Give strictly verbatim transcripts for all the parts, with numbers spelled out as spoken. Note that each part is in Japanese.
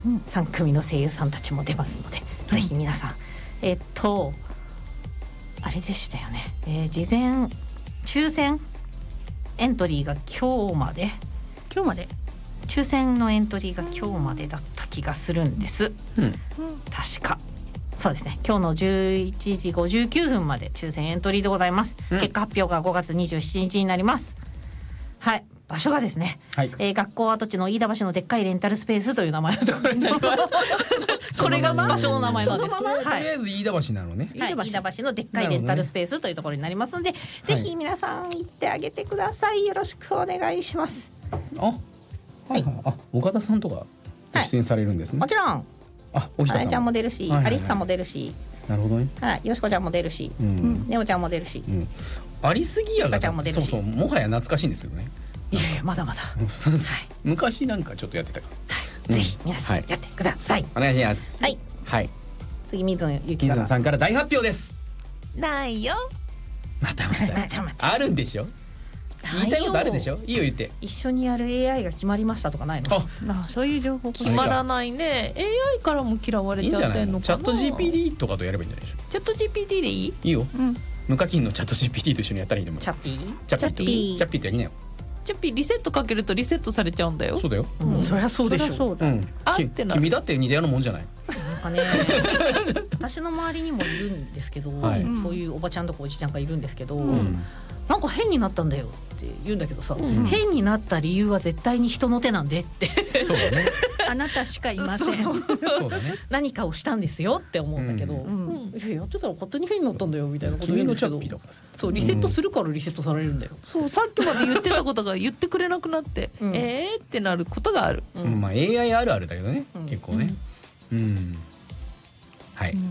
うん、さん組の声優さんたちも出ますので、うん、ぜひ皆さんえっとあれでしたよね、えー、事前抽選エントリーが今日まで今日まで抽選のエントリーが今日までだった気がするんです、うん、確かそうですね。今日のじゅういちじごじゅうきゅうふんまで抽選エントリーでございます、うん、結果発表がごがつにじゅうしちにちになります。はい、場所がですね、はい、えー、学校跡地の飯田橋のでっかいレンタルスペースという名前のところになりますこれが場所の名前なんです。 とりあえず飯田橋なのね、 はい、飯田橋のでっかいレンタルスペースというところになりますので、ね、ぜひ皆さん行ってあげてください。よろしくお願いします。 あ、はい、あ、岡田さんとか出演されるんですね、 はい、もちろん。あ、おひささんちゃんも出るし、はいはいはい、アリスさんも出るし、 なるほどね、 はい、よしこちゃんも出るし、うん、ネオちゃんも出るし、うん、 アリスギアがちゃんも出るし、 そうそう、もはや懐かしいんですけどね。 いやいやまだまだ昔なんかちょっとやってたから、 はい、ぜひ皆さんやってください、 はい、お願いします。 はい、はい、次水野ゆき水野さんから大発表です。 ないよ、 またまたまたまたあるんでしょ、言いたいことあるでしょ、いいよ言って。 一緒にやる エーアイ が決まりましたとかないの？ あ、あ、そういう情報決まらないね。 エーアイ からも嫌われちゃってんのかな。 チャット ジーピーティー とかとやればいいんじゃないでしょ。 チャット ジーピーティー でいい？ いいよ、うん、無課金のチャット ジーピーティー と一緒にやったらいいと思う。 チャッピーチャッピーチャッピーってやりなよ。 チャッピーリセットかけるとリセットされちゃうんだよ。 そうだよ、 うん、そりゃそうでしょう、 うん、あってなる。君だって似たようなもんじゃない。 なんかね私の周りにもいるんですけど、はい、そういうおばちゃんとかおじちゃんがいるんですけど、うん、なんか変になったんだよって言うんだけどさ、うん、変になった理由は絶対に人の手なんでってそうだねあなたしかいませんそうそうそうだね、何かをしたんですよって思うんだけど、うんうん、いややってたら勝手に変になったんだよみたいなこと言うんですけど、そうリセットするからリセットされるんだよ、うん、 そうさっきまで言ってたことが言ってくれなくなって、うん、えーってなることがある、 うん、まあ エーアイ あるあるだけどね、うん、結構ね、うん、うん、はい、うん、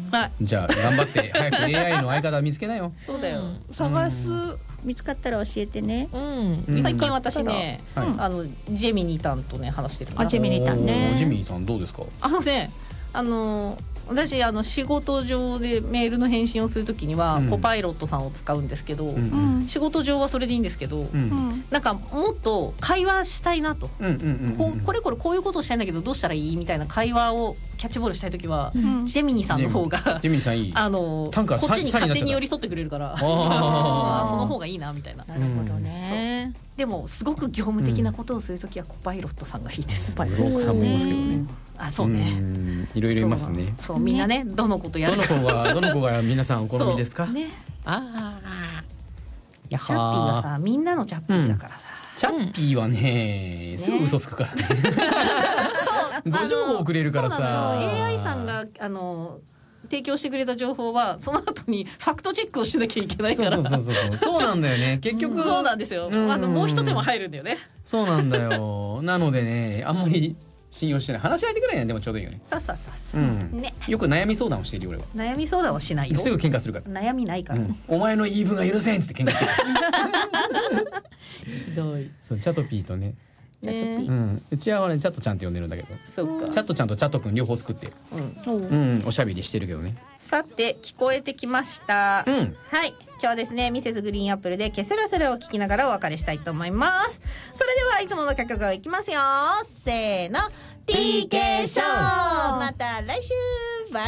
じゃあ頑張って早く エーアイ の相方見つけなよ。 そうだよ、 うん、探す、見つかったら教えてね、 うん、最近私ね、はい、あのジェミニータンとね話してるんだ。 あ、ジェミニータンね。 ジェミニーさんどうですか？ あのね、あの私あの仕事上でメールの返信をするときには、うん、コパイロットさんを使うんですけど、うん、仕事上はそれでいいんですけど、うん、なんかもっと会話したいなと、うんうんうんうん、こ, これこれこういうことをしたいんだけどどうしたらいいみたいな会話をキャッチボールしたいときは、うん、ジェミニさんの方がジェミニさんいい、あのこっちに勝手に寄り添ってくれるからあその方がいいなみたいな。 なるほどね。 でもすごく業務的なことをするときはコパイロットさんがいいです。 ブロークさんもいますけどね。 あ、そうね。 いろいろいますね。 そう、みんなね、どの子とやるか。どの子がどの子が皆さんお好みですか？ ね。 ああ。チャッピーがさ、みんなのチャッピーだからさ。 チャッピーはね、すぐ嘘つくからね。ご情報くれるからさ。 エーアイ さんがあの提供してくれた情報はその後にファクトチェックをしなきゃいけないから。 そうそうそうそう。そうなんだよね。結局そうなんですよ。あのもう一手間入るんだよね。 そうなんだよ。なのでね、あんまり信用してない。話し相手ぐらいね、でもちょうどいいよね。 そうそうそうそう、うん、ね。 よく悩み相談をしている俺は。 悩み相談はしないよ。 すぐ喧嘩するから。 悩みないから、うん、 お前の言い分が許せんっつって喧嘩してるひどい。 そう、チャトピーとね、 ね、 うん、うちはねチャットちゃんって呼んでるんだけど、 そうか、 チャットちゃんとチャットくん両方作って、うん、うん、おしゃべりしてるけどね。 さて聞こえてきました、うん、はい、今日はですねミセスグリーンアップルでケセラセラを聞きながらお別れしたいと思います。それではいつもの曲がいきますよ。せーの、 ティーケー ショー。また来週。バイ。